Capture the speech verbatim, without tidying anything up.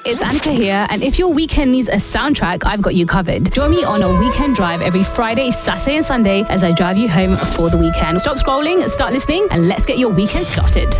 It's Annika here, and if your weekend needs a soundtrack, I've got you covered. Join me on a weekend drive every Friday, Saturday and Sunday as I drive you home for the weekend. Stop scrolling, start listening, and let's get your weekend started.